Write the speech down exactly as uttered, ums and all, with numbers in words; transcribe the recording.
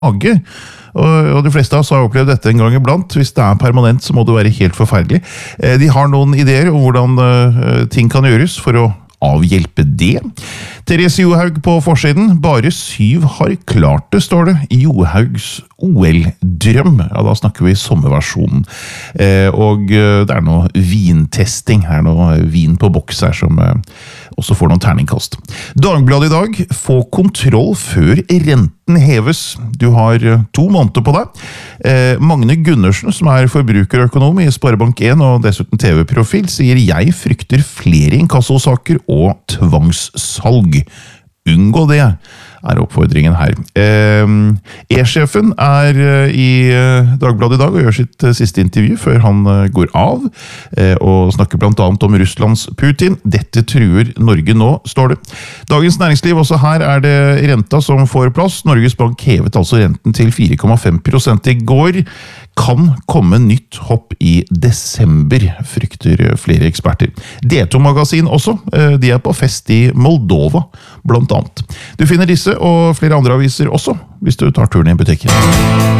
Hage. Og de fleste av oss har opplevd dette en gang iblant. Hvis det er permanent, så må det være helt forferdelig. De har noen ideer om hvordan ting kan gjøres for å avhjelpe det. Therese Johaug på forsiden. Bare syv har klart det, står det. Johaugs O L-drøm. Ja, da snakker vi sommerversjonen. Og det er noe vintesting. Her er noe vin på boks her som også får noen terningkast. Dagbladet i dag. Få kontroll før renten heves. Du har to måneder på deg. Eh, Magne Gundersen, som er forbrukerøkonom i Sparebank en og dessuten T V-profil, sier jeg frykter flere inkassosaker og tvangssalg. Unngå det, er oppfordringen her. Eh, E-sjefen er i Dagbladet i dag og gjør sitt siste intervju før han går av, eh, og snakker blant annet om Russlands Putin. Dette truer Norge nå, står det. Dagens Næringsliv, også her er det renta som får plass. Norges Bank hevet altså renten til fire komma fem prosent i går. Kan komme nytt hopp i desember, frykter flere eksperter. D to-magasin også, de er på fest i Moldova, blant annet. Du finner disse og flere andre aviser også, hvis du tar turen i butikken.